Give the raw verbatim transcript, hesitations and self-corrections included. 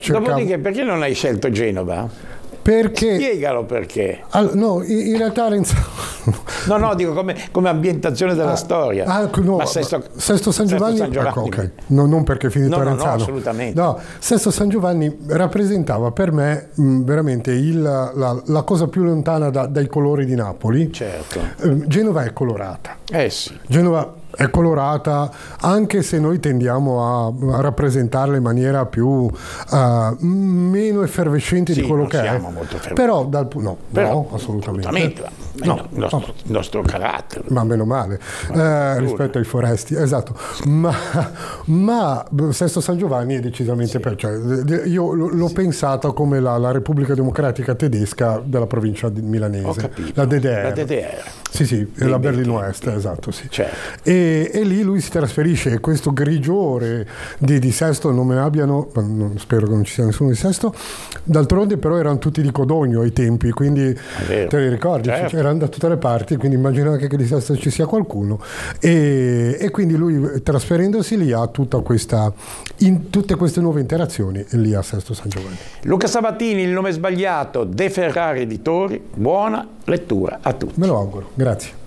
cercavo... Dopodiché, perché non hai scelto Genova? Perché... Spiegalo perché. All... No, in, in realtà Renzo... No, no, dico come, come ambientazione della ah, storia. Ah, no, Ma Sesto, Sesto San Giovanni, Sesto San Giovanni. Ecco, okay. no, non perché è finito no, no, Renzano. No, assolutamente. No, Sesto San Giovanni rappresentava per me mh, veramente il, la, la cosa più lontana da, dai colori di Napoli. Certo. Eh, Genova è colorata. Eh sì. Genova è colorata, anche se noi tendiamo a, a rappresentarla in maniera più uh, meno effervescente sì, di quello non che siamo è. Molto Però dal no, Però, no, assolutamente. assolutamente. No, il, nostro, no. il nostro carattere. Ma meno male, eh, rispetto ai foresti, esatto. Ma, ma Sesto San Giovanni è decisamente sì. per, cioè, io l'ho sì. pensata come la, la Repubblica Democratica Tedesca della provincia di milanese. Ho capito. La D D R. La D D R. Sì, sì, la Berlino Est, esatto, sì. Certo. E, e lì lui si trasferisce, e questo grigiore di, di Sesto non me ne abbiano, spero che non ci sia nessuno di Sesto, d'altronde però erano tutti di Codogno ai tempi, quindi te li ricordi? Certo. Erano da tutte le parti, quindi immagino anche che di Sesto ci sia qualcuno. E, e quindi lui, trasferendosi lì, ha tutta questa, in tutte queste nuove interazioni lì a Sesto San Giovanni. Luca Sabatini, Il nome sbagliato, De Ferrari Editori, buona lettura a tutti. Me lo auguro, grazie.